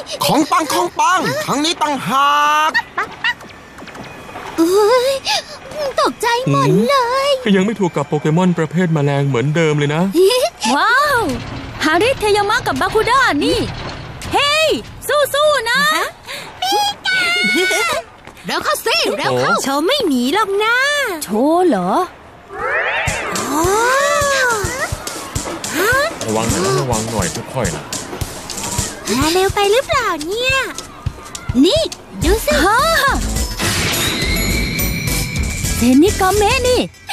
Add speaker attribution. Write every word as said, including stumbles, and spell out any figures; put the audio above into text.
Speaker 1: ของปังของปังทางนี้ตั้งหาก
Speaker 2: เอ้ยตกใจหมดเลย
Speaker 3: ยังไม่ถูกกับโปเกมอนประเภทแมลงเหมือนเดิมเลยนะ
Speaker 4: ว้าวฮาริเทยามะกับบาคุด้านี่เฮ้ยสู้ๆนะ
Speaker 2: เร็วเข้าสิเร็วเข้าโชว์ไม่หนีหรอกนะ
Speaker 4: โชว์เหรอ
Speaker 3: ระวังนะระวังหน่อยค่อยๆนะ
Speaker 2: มาเร็วไปหรือเปล่าเนี่ยนี่ดูสิ
Speaker 4: ฮะเซนิกาเมะนี่